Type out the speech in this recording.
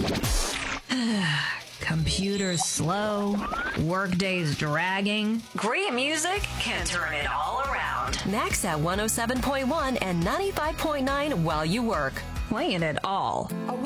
Computers slow, workdays dragging. Great music can turn it all around. Max at 107.1 and 95.9 while you work. Playing it all.